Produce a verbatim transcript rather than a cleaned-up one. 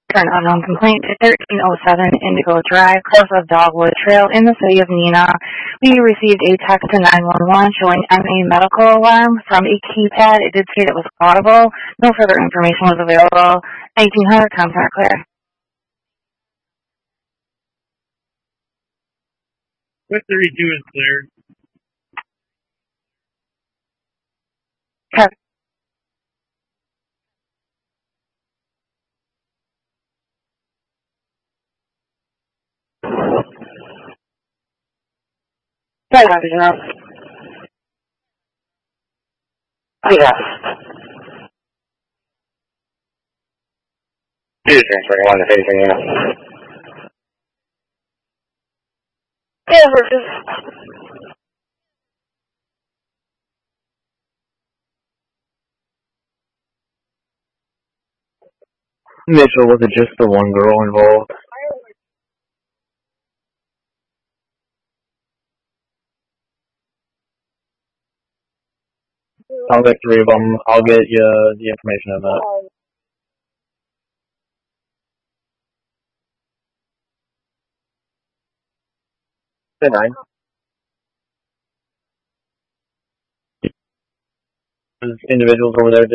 For an unknown complaint at thirteen oh seven Indigo Drive, close of Dogwood Trail in the city of Neenah. We received a text to nine one one showing M A medical alarm from a keypad. It did state it was audible. No further information was available. eighteen hundred, contact clear. Quick thirty-two is clear. Copy. Sorry, Doctor General. Yes. Two transferring one to facing you. Yeah, we're just... Mitchell, was it just the one girl involved? I'll get three of them. I'll get you the information on that. Say nine. There's individuals over there.